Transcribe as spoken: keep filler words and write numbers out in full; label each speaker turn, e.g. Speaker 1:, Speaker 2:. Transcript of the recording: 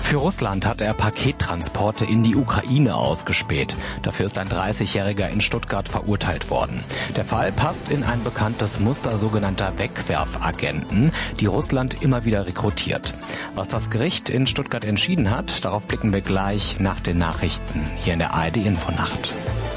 Speaker 1: Für Russland hat er Pakettransporte in die Ukraine ausgespäht. Dafür ist ein dreißigjähriger in Stuttgart verurteilt worden. Der Fall passt in ein bekanntes Muster sogenannter Wegwerfagenten, die Russland immer wieder rekrutiert. Was das Gericht in Stuttgart entschieden hat, darauf blicken wir gleich nach den Nachrichten hier in der A R D Infonacht.